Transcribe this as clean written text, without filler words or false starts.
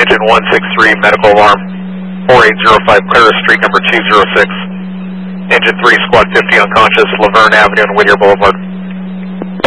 engine 163, medical alarm, 4805 Clara Street, number 206. Engine 3, squad 50 unconscious, Laverne Avenue and Whittier Boulevard.